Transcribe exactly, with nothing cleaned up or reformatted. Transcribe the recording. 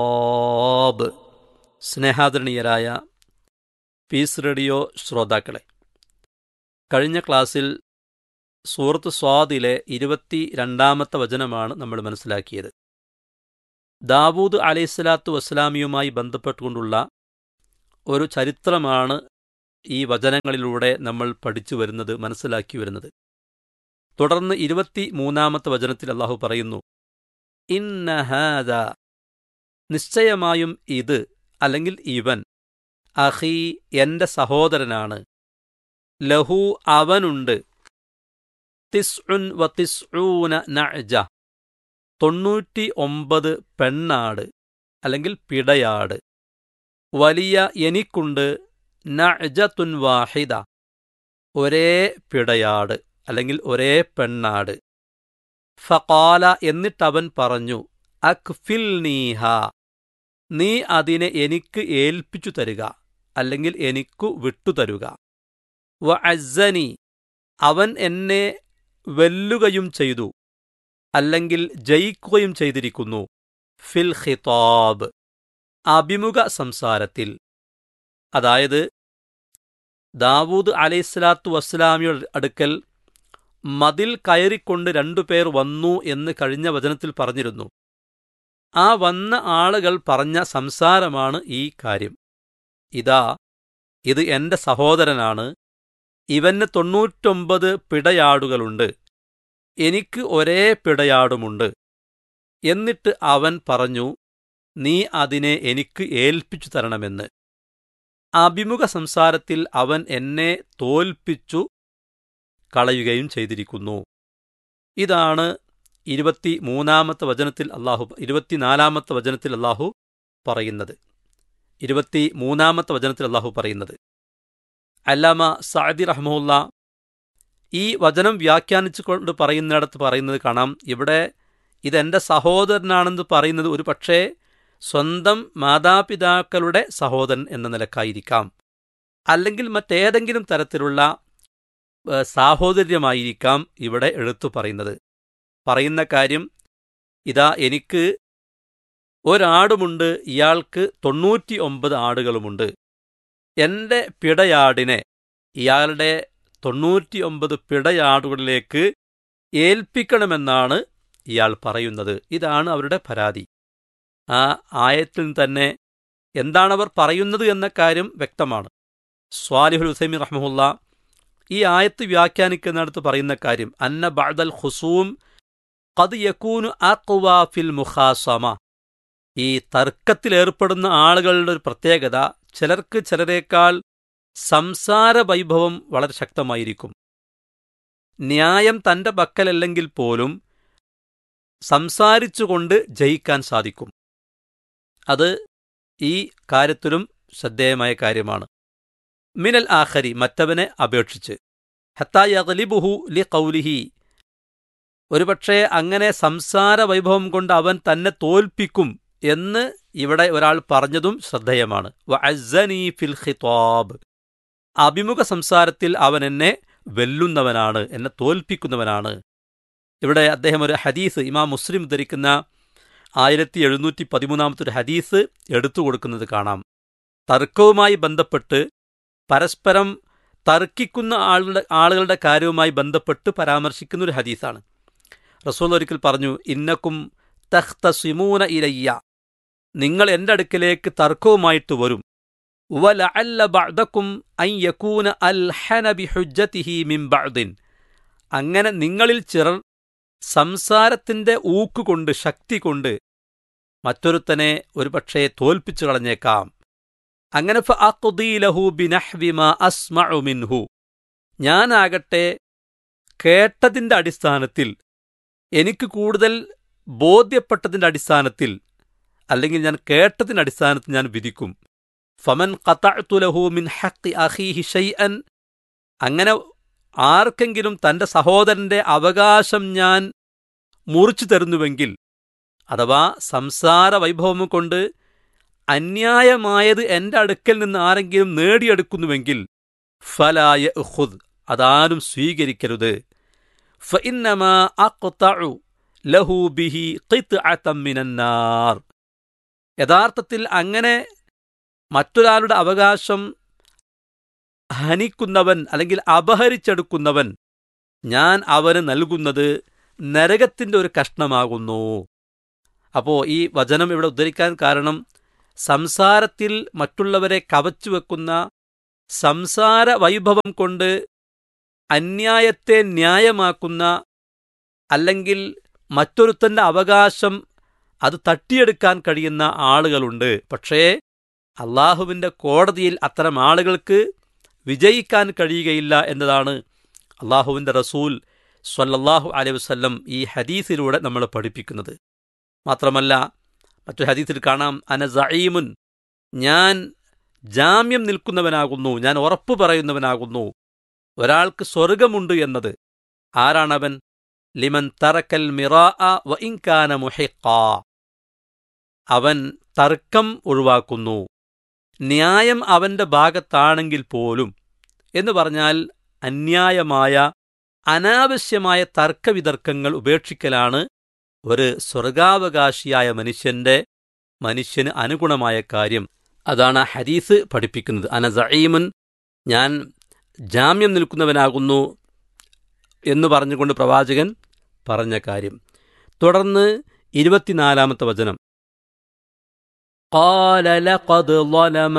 ഖിതാബ്. സ്നേഹാദരണീയരായ piece radio ശ്രോതാക്കളെ, കഴിഞ്ഞ ക്ലാസ്സിൽ സൂറത്ത് സ്വാദിലെ ഇരുപത്തി രണ്ടാമത്തെ വചനമാണ് നമ്മൾ മനസ്സിലാക്കിയത്. ദാവൂദ് അലൈഹിസ്സലാത്തു വസ്സലാമിയുമായി ബന്ധപ്പെട്ടുകൊണ്ടുള്ള ഒരു ചരിത്രമാണ് ഈ വചനങ്ങളിലൂടെ നമ്മൾ പഠിച്ചു വരുന്നത്, മനസ്സിലാക്കി വരുന്നത്. തുടർന്ന് ഇരുപത്തി മൂന്നാമത്തെ വചനത്തിൽ അള്ളാഹു പറയുന്നു, ഇന്ന ഹാദ, നിശ്ചയമായും ഇത് അല്ലെങ്കിൽ ഇവൻ, അഖീ, എന്റെ സഹോദരനാണ്, ലഹു, അവനുണ്ട്, തിസ്ഉൻ വ തിസ്ഊന നഅജ, തൊണ്ണൂറ്റി ഒമ്പത് പെണ്ണാട് അല്ലെങ്കിൽ പിടയാട്, വലിയ എനിക്കുണ്ട്, നഅജത്തുൻ വാഹിദ, ഒരേ പിടയാട് അല്ലെങ്കിൽ ഒരേ പെണ്ണാട്. ഫഖാല, എന്നിട്ടവൻ പറഞ്ഞു, അക്ഫിൽനീഹ, നീ അതിനെ എനിക്ക് ഏൽപ്പിച്ചു തരുക അല്ലെങ്കിൽ എനിക്കു വിട്ടുതരുക. വ അസ്സനി, അവൻ എന്നെ വെല്ലുകയും ചെയ്തു അല്ലെങ്കിൽ ജയിക്കുകയും ചെയ്തിരിക്കുന്നു. ഫിൽ ഖിതാബ്, അഭിമുഖ സംസാരത്തിൽ. അതായത് ദാവൂദ് അലൈഹിസ്സലാത്തു വസ്സലാമിയുടെ അടുക്കൽ മതിൽ കയറിക്കൊണ്ട് രണ്ടുപേർ വന്നു എന്ന് കഴിഞ്ഞ വചനത്തിൽ പറഞ്ഞിരുന്നു. ആ വന്ന ആളുകൾ പറഞ്ഞ സംസാരമാണ് ഈ കാര്യം. ഇതാ, ഇത് എന്റെ സഹോദരനാണ്, ഇവന് തൊണ്ണൂറ്റൊമ്പത് പിടയാടുകളുണ്ട്, എനിക്ക് ഒരേ പിടയാടുമുണ്ട്. എന്നിട്ട് അവൻ പറഞ്ഞു, നീ അതിനെ എനിക്ക് ഏൽപ്പിച്ചു തരണമെന്ന്. അഭിമുഖ സംസാരത്തിൽ അവൻ എന്നെ തോൽപ്പിച്ചു കളയുകയും ചെയ്തിരിക്കുന്നു. ഇതാണ് ഇരുപത്തി മൂന്നാമത്തെ വചനത്തിൽ അല്ലാഹു ഇരുപത്തിനാലാമത്തെ വചനത്തിൽ അല്ലാഹു പറയുന്നത്. ഇരുപത്തി മൂന്നാമത്തെ വചനത്തിൽ അല്ലാഹു പറയുന്നത്, അല്ലാമ സഅദി റഹ്മഹുല്ല ഈ വചനം വ്യാഖ്യാനിച്ചുകൊണ്ട് പറയുന്നിടത്ത് പറയുന്നത് കാണാം. ഇവിടെ ഇതെന്റെ സഹോദരനാണെന്ന് പറയുന്നത് ഒരു പക്ഷേ സ്വന്തം മാതാപിതാക്കളുടെ സഹോദരൻ എന്ന നിലക്കായിരിക്കാം, അല്ലെങ്കിൽ മറ്റേതെങ്കിലും തരത്തിലുള്ള സാഹോദര്യമായിരിക്കാം ഇവിടെ എടുത്തു പറയുന്നത്. പറയുന്ന കാര്യം, ഇതാ എനിക്ക് ഒരാടുമുണ്ട്, ഇയാൾക്ക് തൊണ്ണൂറ്റി ഒമ്പത് ആടുകളുമുണ്ട്. എന്റെ പിടയാടിനെ ഇയാളുടെ തൊണ്ണൂറ്റി ഒമ്പത് പിടയാടുകളിലേക്ക് ഏൽപ്പിക്കണമെന്നാണ് ഇയാൾ പറയുന്നത്. ഇതാണ് അവരുടെ പരാതി. ആ ആയത്തിൽ തന്നെ എന്താണവർ പറയുന്നത് എന്ന കാര്യം വ്യക്തമാണ്. സ്വാലിഹുൽ ഉസൈമീൻ റഹ്മഹുല്ല ഈ ആയത്ത് വ്യാഖ്യാനിക്കുന്നിടത്ത് പറയുന്ന കാര്യം, അന്ന ബഅദൽ ഖുസൂം ഖദ് യകൂനു അഖ്വാ ഫിൽ മുഖാസമ. ഈ തർക്കത്തിലേർപ്പെടുന്ന ആളുകളുടെ ഒരു പ്രത്യേകത, ചിലർക്ക് ചിലരേക്കാൾ സംസാര വൈഭവം വളരെ ശക്തമായിരിക്കും. ന്യായം തന്റെ പക്കലല്ലെങ്കിൽ പോലും സംസാരിച്ചുകൊണ്ട് ജയിക്കാൻ സാധിക്കും. അത് ഈ കാര്യത്തിലും ശ്രദ്ധേയമായ കാര്യമാണ്. മിനൽ ആഖരി, മറ്റവനെ അപേക്ഷിച്ച്. ഹത്താ യഗ്ലിബുഹു ലിഖൗലിഹി, ഒരുപക്ഷേ അങ്ങനെ സംസാര വൈഭവം കൊണ്ട് അവൻ തന്നെ തോൽപ്പിക്കും എന്ന് ഇവിടെ ഒരാൾ പറഞ്ഞതും ശ്രദ്ധേയമാണ്. വ അസ്സനി ഫിൽ ഖിതാബ്, അഭിമുഖ സംസാരത്തിൽ അവൻ എന്നെ വെല്ലുന്നവനാണ്, എന്നെ തോൽപ്പിക്കുന്നവനാണ്. ഇവിടെ അദ്ദേഹം ഒരു ഹദീസ്, ഇമാം മുസ്ലിം ധരിക്കുന്ന ആയിരത്തി എഴുന്നൂറ്റി പതിമൂന്നാമത്തെ ഒരു ഹദീസ് എടുത്തു കൊടുക്കുന്നത് കാണാം. തർക്കവുമായി ബന്ധപ്പെട്ട് പരസ്പരം തർക്കിക്കുന്ന ആളുടെ ആളുകളുടെ കാര്യവുമായി ബന്ധപ്പെട്ട് പരാമർശിക്കുന്ന ഒരു ഹദീസാണ്. റസൂൽ ഒരിക്കൽ പറഞ്ഞു, ഇന്നക്കും തഖ്തസിമൂന ഇലയ്യ, നിങ്ങൾ എൻ്റെ അടുക്കലേക്ക് തർക്കവുമായിട്ട് വരും. വലഅല്ല ബഅദകും അൻ യകൂന അൽഹന ബിഹുജ്ജതിഹി മിൻ ബഅദിൻ, അങ്ങനെ നിങ്ങളിൽ ചിലർ സംസാരത്തിന്റെ ഊക്കുകൊണ്ട്, ശക്തി കൊണ്ട് മറ്റൊരുത്തനെ ഒരുപക്ഷേ തോൽപ്പിച്ചു കളഞ്ഞേക്കാം. അങ്ങനെ ഫഅഖ്ദീ ലഹു ബിനഹ്വി മാ അസ്മഉ മിൻഹു, ഞാനാകട്ടെ കേട്ടതിന്റെ അടിസ്ഥാനത്തിൽ, എനിക്ക് കൂടുതൽ ബോധ്യപ്പെട്ടതിന്റെ അടിസ്ഥാനത്തിൽ, അല്ലെങ്കിൽ ഞാൻ കേട്ടതിന്റെ അടിസ്ഥാനത്തിൽ ഞാൻ വിധിക്കും. ഫമൻ ഖതഅതു ലഹു മിൻ ഹഖ്ഖി അഖീഹി ശൈഅൻ, അങ്ങനെ ആർക്കെങ്കിലും തന്റെ സഹോദരന്റെ അവകാശം ഞാൻ മുറിച്ചു തരുന്നുവെങ്കിൽ, അഥവാ സംസാര വൈഭവം കൊണ്ട് അന്യായമായത് എന്റെ അടുക്കൽ നിന്ന് ആരെങ്കിലും നേടിയെടുക്കുന്നുവെങ്കിൽ, ഫലാ യഖുദ്, അതാരും സ്വീകരിക്കരുത്. ഫഇന്നമാ അഖ്തഉ ലഹു ബിഹി ഖിത്അതൻ മിനന്നാർ, യഥാർത്ഥത്തിൽ അങ്ങനെ മറ്റൊരാളുടെ അവകാശം ഹനിക്കുന്നവൻ അല്ലെങ്കിൽ അപഹരിച്ചെടുക്കുന്നവൻ ഞാൻ അവന് നൽകുന്നത് നരകത്തിൻ്റെ ഒരു കഷ്ണമാകുന്നു. അപ്പോൾ ഈ വചനം ഇവിടെ ഉദ്ധരിക്കാൻ കാരണം സംസാരത്തിൽ മറ്റുള്ളവരെ കവച്ചു വെക്കുന്ന സംസാര വൈഭവം കൊണ്ട് അന്യായത്തെ ന്യായമാക്കുന്ന അല്ലെങ്കിൽ മറ്റൊരുത്തൻ്റെ അവകാശം അത് തട്ടിയെടുക്കാൻ കഴിയുന്ന ആളുകളുണ്ട്. പക്ഷേ അള്ളാഹുവിൻ്റെ കോടതിയിൽ അത്തരം ആളുകൾക്ക് വിജയിക്കാൻ കഴിയുകയില്ല എന്നതാണ് അള്ളാഹുവിൻ്റെ റസൂൽ സ്വല്ലല്ലാഹു അലൈഹി വസല്ലം ഈ ഹദീസിലൂടെ നമ്മൾ പഠിപ്പിക്കുന്നത്. മാത്രമല്ല മറ്റൊരു ഹദീസിൽ കാണാം, അന സഈമുൻ, ഞാൻ ജാമ്യം നിൽക്കുന്നവനാകുന്നു, ഞാൻ ഉറപ്പു പറയുന്നവനാകുന്നു ഒരാൾക്ക് സ്വർഗമുണ്ട് എന്നത്. ആരാണവൻ? ലിമൻ തറക്കൽ മിറാഅ വ ഇൻ കാന മുഹിഖാ, അവൻ തർക്കം ഒഴിവാക്കുന്നു, ന്യായം അവന്റെ ഭാഗത്താണെങ്കിൽ പോലും. എന്ന് പറഞ്ഞാൽ അന്യായമായ അനാവശ്യമായ തർക്കവിതർക്കങ്ങൾ ഉപേക്ഷിക്കലാണ് ഒരു സ്വർഗാവകാശിയായ മനുഷ്യന്റെ മനുഷ്യന് അനുഗുണമായ കാര്യം. അതാണ് ഹദീസ് പഠിപ്പിക്കുന്നത്. അന സഈമുൻ, ഞാൻ ജാമ്യം നിൽക്കുന്നവനാകുന്നു എന്ന് പറഞ്ഞുകൊണ്ട് പ്രവാചകൻ പറഞ്ഞ കാര്യം. തുടർന്ന് ഇരുപത്തിനാലാമത്തെ വചനം, ഖാല ലഖദ് ളലമ